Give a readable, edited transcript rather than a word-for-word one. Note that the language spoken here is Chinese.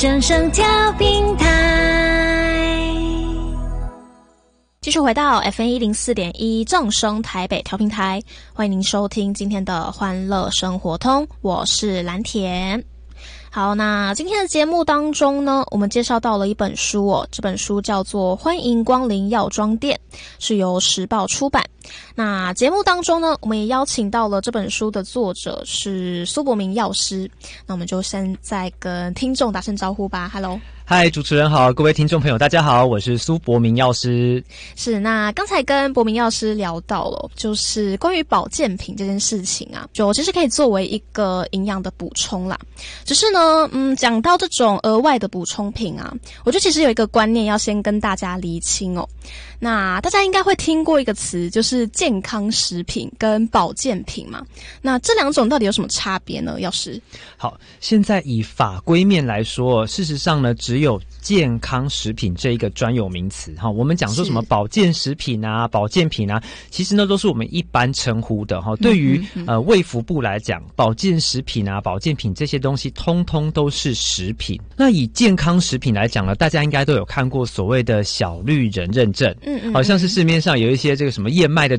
正声调频台，继续回到 FM104.1 正声台北调频台，欢迎您收听今天的欢乐生活通，我是蓝田。好，那今天的节目当中呢，我们介绍到了一本书哦，这本书叫做《欢迎光临药妆店》，是由时报出版。那节目当中呢，我们也邀请到了这本书的作者是苏博明药师，那我们就现在跟听众打声招呼吧。 Hello， 嗨，主持人好，各位听众朋友大家好，我是苏博明药师。是，那刚才跟博明药师聊到了，就是关于保健品这件事情啊，就其实可以作为一个营养的补充啦。只是呢，讲到这种额外的补充品啊，我觉得其实有一个观念要先跟大家厘清哦。那大家应该会听过一个词，就是健康食品跟保健品嘛。那这两种到底有什么差别呢？药师？ 好，现在以法规面来说，事实上呢，只有健康食品这一个专有名词。我们讲说什么保健食品啊、保健品啊，其实呢都是我们一般称呼的。对于卫福部来讲，保健食品啊、保健品这些东西，通通都是食品。那以健康食品来讲呢，大家应该都有看过所谓的小绿人认证。好像是市面上有一些这个什么燕麦的